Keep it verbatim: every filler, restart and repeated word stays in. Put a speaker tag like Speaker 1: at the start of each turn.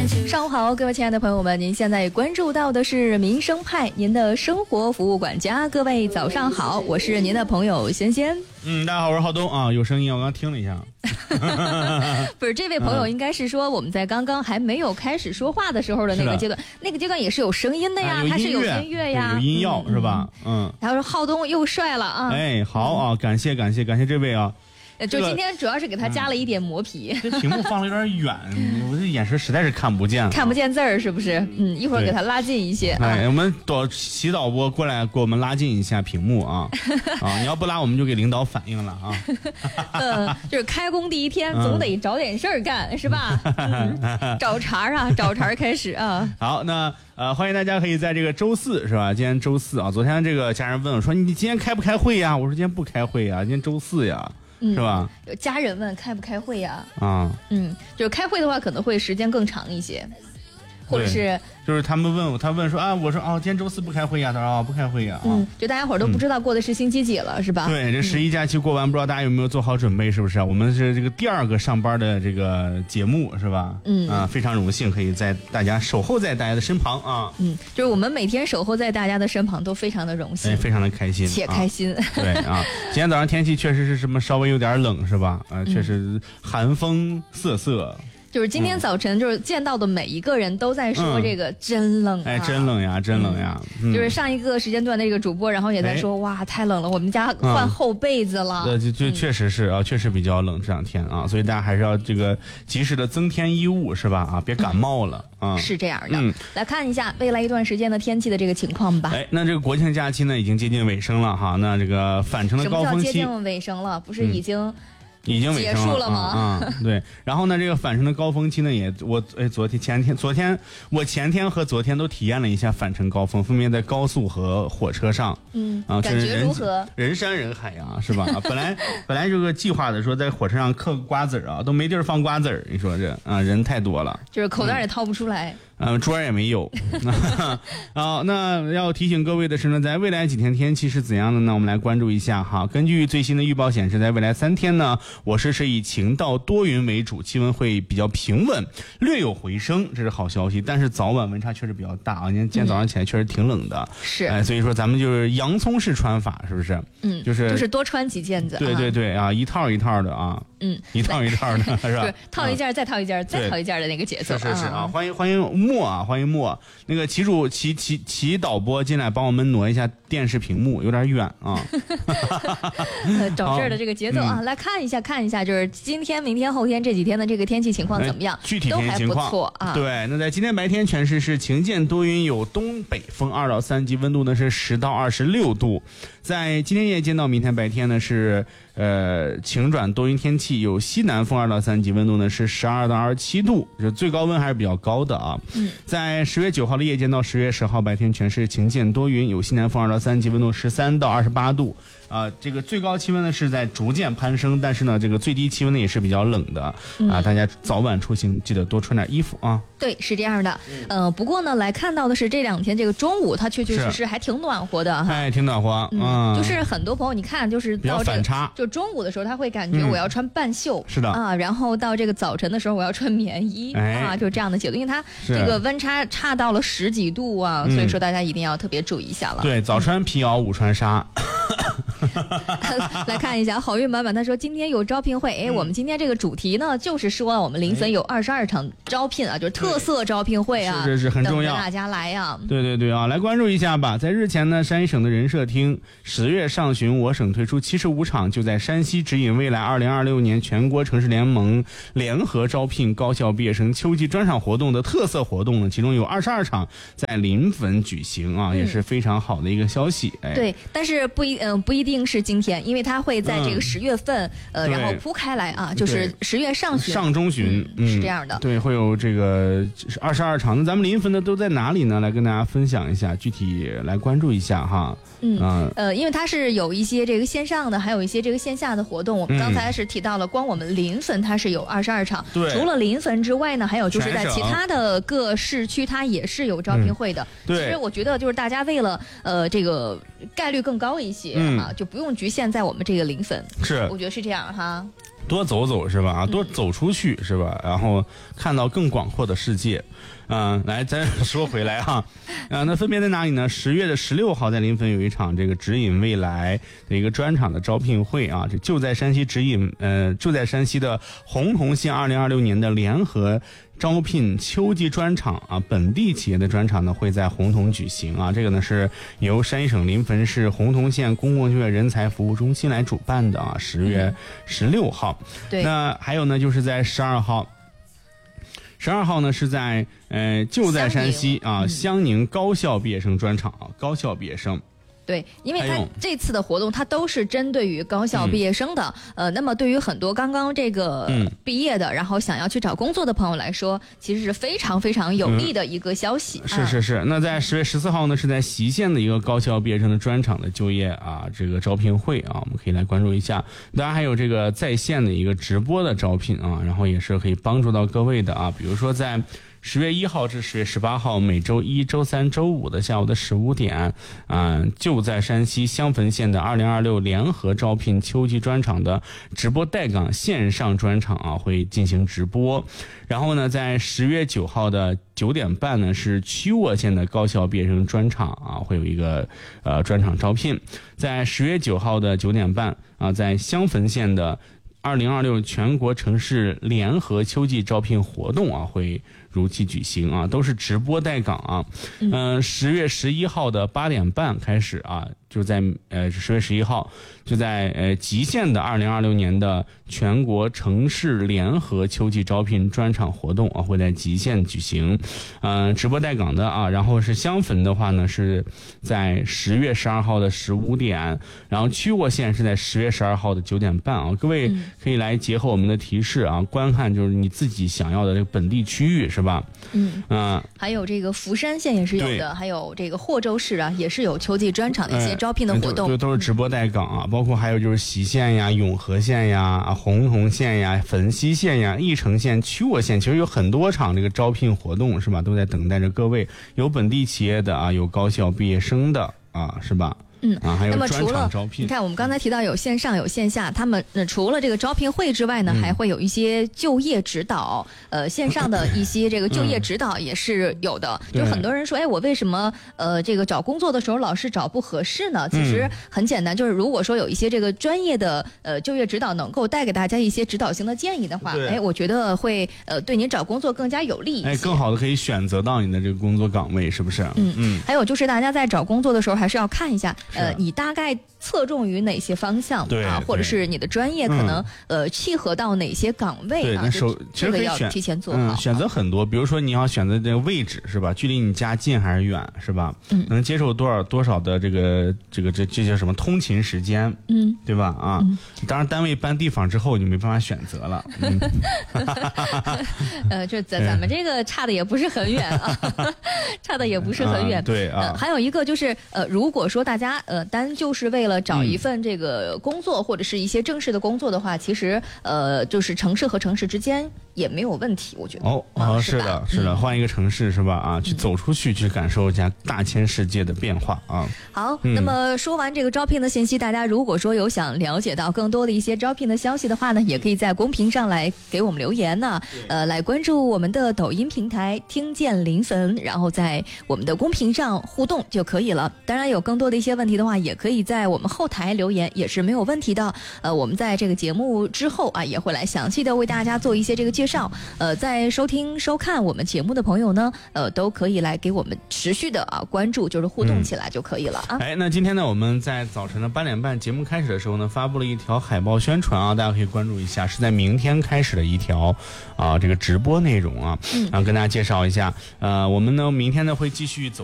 Speaker 1: 上午好，各位亲爱的朋友们，您现在关注到的是民生派，您的生活服务管家。各位早上好，我是您的朋友仙仙。
Speaker 2: 嗯，大家好，我是浩东啊，有声音，我刚刚听了一下。
Speaker 1: 不是，这位朋友应该是说我们在刚刚还没有开始说话的时候的那个阶段，那个阶段也是有声音的呀，它是有音乐呀，
Speaker 2: 有音药、嗯、是吧？嗯。
Speaker 1: 然后说浩东又帅了啊！
Speaker 2: 哎，好啊，感谢感谢感谢这位啊。
Speaker 1: 就今天主要是给他加了一点磨皮，
Speaker 2: 这屏幕放的有点远，我这眼神实在是看不见了，
Speaker 1: 看不见字儿是不是？嗯，一会儿给他拉近一些。
Speaker 2: 哎，我们导洗导播过来给我们拉近一下屏幕啊啊！你要不拉，我们就给领导反映了啊。
Speaker 1: 嗯，就是开工第一天，总得找点事儿干，是吧？嗯、找茬啊，找茬开始啊。
Speaker 2: 好，那呃，欢迎大家可以在这个周四是吧？今天周四啊，昨天这个家人问我说：“你今天开不开会呀？”我说：“今天不开会呀，今天周四呀。”
Speaker 1: 嗯、
Speaker 2: 是吧？
Speaker 1: 有家人问开不开会呀？
Speaker 2: 啊，
Speaker 1: 嗯，就是开会的话可能会时间更长一些，或者是
Speaker 2: 就是他们问我，他问说啊，我说哦，今天周四不开会呀，他说啊、哦、不开会呀，
Speaker 1: 嗯，就大家伙儿都不知道过的是星期几了，嗯、是吧？
Speaker 2: 对，这十一假期过完，不知道大家有没有做好准备，是不是？我们是这个第二个上班的这个节目，是吧？嗯啊，非常荣幸可以在大家守候在大家的身旁啊。
Speaker 1: 嗯，就是我们每天守候在大家的身旁，都非常的荣幸，
Speaker 2: 哎、非常的开心，
Speaker 1: 且开心。
Speaker 2: 啊对啊，今天早上天气确实是什么稍微有点冷，是吧？啊，确实寒风瑟瑟。
Speaker 1: 就是今天早晨，就是见到的每一个人都在说这个、嗯、真冷、啊，
Speaker 2: 哎，真冷呀，真冷呀、
Speaker 1: 嗯嗯！就是上一个时间段的这个主播，然后也在说，哎、哇，太冷了，我们家换厚被子了。
Speaker 2: 对、嗯，就就确实是啊，确实比较冷这两天啊，所以大家还是要这个及时的增添衣物，是吧？啊，别感冒了、嗯、啊。
Speaker 1: 是这样的。嗯，来看一下未来一段时间的天气的这个情况吧。
Speaker 2: 哎，那这个国庆假期呢，已经接近尾声了哈。那这个返程的高峰期，
Speaker 1: 什么叫接近尾声了？不是已经、嗯。
Speaker 2: 已经尾声了
Speaker 1: 结束了吗？
Speaker 2: 啊、嗯嗯，对。然后呢，这个返程的高峰期呢，也我哎，昨天前天昨天我前天和昨天都体验了一下返程高峰，分别在高速和火车上。
Speaker 1: 嗯
Speaker 2: 啊，
Speaker 1: 感觉如何？
Speaker 2: 人山人海呀、啊，是吧？本来本来这个计划的说在火车上嗑瓜子啊，都没地儿放瓜子儿。你说这啊，人太多了，
Speaker 1: 就是口袋也掏不出来。
Speaker 2: 嗯，桌儿也没有。好，那要提醒各位的是呢，在未来几天天气是怎样的呢？我们来关注一下哈。根据最新的预报显示，在未来三天呢，我市是以晴到多云为主，气温会比较平稳，略有回升，这是好消息。但是早晚温差确实比较大啊，今天今天早上起来确实挺冷的。嗯、
Speaker 1: 是，
Speaker 2: 哎，所以说咱们就是洋葱式穿法，是不是？
Speaker 1: 嗯，
Speaker 2: 就是
Speaker 1: 就是多穿几件子。
Speaker 2: 对对对啊，一套一套的啊。
Speaker 1: 嗯，
Speaker 2: 一套一套的是吧？
Speaker 1: 套一件再套一件再套一件的那个节奏。
Speaker 2: 是是是啊，欢迎欢迎莫啊，欢迎莫。那个齐主齐齐齐导播进来帮我们挪一下电视屏幕，有点远啊。
Speaker 1: 找事儿的这个节奏啊、嗯，来看一下看一下，就是今天、明天、后天这几天的这个天气情况怎么样？
Speaker 2: 具体天气情况
Speaker 1: 都还不错啊。
Speaker 2: 对，那在今天白天全市是晴见多云，有东北风二到三级，温度呢是十到二十六度。在今天夜间到明天白天呢是呃晴转多云天气，有西南风二到三级，温度呢是十二到二十七度，就最高温还是比较高的啊。嗯，在十月九号的夜间到十月十号白天全是晴见多云，有西南风二到三级，温度十三到二十八度。啊、呃，这个最高气温呢是在逐渐攀升，但是呢，这个最低气温呢也是比较冷的啊、呃，大家早晚出行记得多穿点衣服啊。
Speaker 1: 对，是这样的。嗯、呃，不过呢，来看到的是这两天这个中午它确确实实还挺暖和的哈，
Speaker 2: 哎，挺暖和。
Speaker 1: 嗯，
Speaker 2: 嗯
Speaker 1: 就是很多朋友你看，就是到这
Speaker 2: 反差，
Speaker 1: 就中午的时候他会感觉我要穿半袖，
Speaker 2: 嗯、是的
Speaker 1: 啊，然后到这个早晨的时候我要穿棉衣、哎、啊，就这样的节奏，因为它这个温差差到了十几度啊，所以说大家一定要特别注意一下了。
Speaker 2: 对，早穿皮袄，午穿纱。
Speaker 1: 来看一下好运满满，他说今天有招聘会，哎、嗯，我们今天这个主题呢，就是说我们临汾有二十二场招聘啊，就是特色招聘会啊，
Speaker 2: 是是是很重要，
Speaker 1: 等着大家来呀、啊。
Speaker 2: 对对对啊，来关注一下吧。在日前呢，山西省的人社厅十月上旬，我省推出七十五场就在山西指引未来二零二六年全国城市联盟联合招聘高校毕业生秋季专场活动的特色活动呢，其中有二十二场在临汾举行啊、嗯，也是非常好的一个消息。哎，
Speaker 1: 对，但是不一嗯、呃、不一定是今天，因为它会在这个十月份、嗯、呃然后铺开来啊，就是十月上旬
Speaker 2: 上中旬、
Speaker 1: 嗯、是这样的。
Speaker 2: 对，会有这个二十二场。那咱们临汾的都在哪里呢？来跟大家分享一下，具体来关注一下哈。
Speaker 1: 嗯呃，因为它是有一些这个线上的，还有一些这个线下的活动。我们刚才是提到了，光我们临汾它是有二十二场，
Speaker 2: 对，
Speaker 1: 除了临汾之外呢，还有就是在其他的各市区，它也是有招聘会的。
Speaker 2: 嗯、对，
Speaker 1: 其实我觉得就是大家为了呃这个概率更高一些、嗯、啊，就不用局限在我们这个临汾。
Speaker 2: 是，
Speaker 1: 我觉得是这样哈。
Speaker 2: 多走走是吧？啊，多走出去是吧？然后看到更广阔的世界。嗯，来，咱说回来哈，啊，那分别在哪里呢？十月的十六号在临汾有一场这个指引未来的一个专场的招聘会啊，这就在山西指引，呃，就在山西的洪洞县二零二六年的联合招聘秋季专场啊，本地企业的专场呢会在洪洞举行啊，这个呢是由山西省临汾市洪洞县公共就业人才服务中心来主办的啊，十月十六号。
Speaker 1: 对，
Speaker 2: 那还有呢，就是在十二号。十二号呢是在呃就在山西啊襄宁高校毕业生专场啊，高校毕业生。
Speaker 1: 对，因为它这次的活动它都是针对于高校毕业生的，嗯、呃，那么对于很多刚刚这个毕业的，嗯、然后想要去找工作的朋友来说，其实是非常非常有利的一个消息。
Speaker 2: 嗯、是是是，那在十月十四号呢，是在隰县的一个高校毕业生的专场的就业啊这个招聘会啊，我们可以来关注一下。当然还有这个在线的一个直播的招聘啊，然后也是可以帮助到各位的啊，比如说在。十月一号至十月十八号，每周一、周三、周五的下午的十五点，嗯，就在山西襄汾县的二零二六联合招聘秋季专场的直播带岗线上专场啊，会进行直播。然后呢，在十月九号的九点半呢，是曲沃县的高校毕业生专场啊，会有一个呃专场招聘。在十月九号的九点半啊，在襄汾县的二零二六全国城市联合秋季招聘活动啊，会如期举行啊，都是直播带岗啊。嗯、呃，十月十一号的八点半开始啊，就在呃十月十一号就在呃吉县的二零二六年的全国城市联合秋季招聘专场活动啊，会在吉县举行。嗯、呃，直播带岗的啊，然后是襄汾的话呢，是在十月十二号的十五点，然后曲沃县是在十月十二号的九点半啊。各位可以来结合我们的提示啊，观看就是你自己想要的这个本地区域是吧？
Speaker 1: 嗯嗯，还有这个福山县也是有的，还有这个霍州市啊，也是有秋季专场的一些招聘的活动，
Speaker 2: 就、嗯、都是直播带岗啊，包括还有就是隰县呀、永和县呀、洪洞县呀、汾西县呀、义城县、曲沃县，其实有很多场这个招聘活动是吧？都在等待着各位，有本地企业的啊，有高校毕业生的啊，是吧？
Speaker 1: 嗯，
Speaker 2: 啊，还有
Speaker 1: 那么除了
Speaker 2: 你
Speaker 1: 看，我们刚才提到有线上有线下，他们、呃、除了这个招聘会之外呢，嗯、还会有一些就业指导，呃，线上的一些这个就业指导也是有的。嗯、就很多人说，哎，我为什么呃这个找工作的时候老是找不合适呢？其实很简单，就是如果说有一些这个专业的呃就业指导能够带给大家一些指导性的建议的话，哎，我觉得会呃对您找工作更加有利一些，
Speaker 2: 哎，更好的可以选择到你的这个工作岗位，是不是？
Speaker 1: 嗯嗯。还有就是大家在找工作的时候，还是要看一下。呃，你大概侧重于哪些方向啊？或者是你的专业可能、嗯、呃契合到哪些岗位啊？
Speaker 2: 对，那首其实可以
Speaker 1: 要提前做好、
Speaker 2: 嗯，选择很多。比如说你要选择这个位置是吧？距离你家近还是远是吧？嗯，能接受多少多少的这个这个这这些什么通勤时间？嗯，对吧？啊，嗯、当然单位搬地方之后你没办法选择了。嗯、
Speaker 1: 呃，就咱咱们这个差的也不是很远啊，差的也不是很远。
Speaker 2: 啊对啊、
Speaker 1: 呃，还有一个就是呃，如果说大家呃单就是为了找一份这个工作、嗯、或者是一些正式的工作的话，其实呃就是城市和城市之间也没有问题，我觉得。
Speaker 2: 哦，啊、是的，是的，换、嗯、一个城市是吧？啊，去走出去，嗯、去感受一下大千世界的变化啊。
Speaker 1: 好，嗯、那么说完这个招聘的信息，大家如果说有想了解到更多的一些招聘的消息的话呢，也可以在公屏上来给我们留言呢，呃，来关注我们的抖音平台“听见临汾”，然后在我们的公屏上互动就可以了。当然，有更多的一些问题的话，也可以在我们后台留言，也是没有问题的。呃，我们在这个节目之后啊，也会来详细的为大家做一些这个介绍。呃，在收听收看我们节目的朋友呢，呃，都可以来给我们持续的啊关注，就是互动起来就可以了啊。
Speaker 2: 嗯、哎，那今天呢，我们在早晨的八点半节目开始的时候呢，发布了一条海报宣传啊，大家可以关注一下，是在明天开始的一条啊这个直播内容啊，嗯，然后跟大家介绍一下，呃，我们呢明天呢会继续走。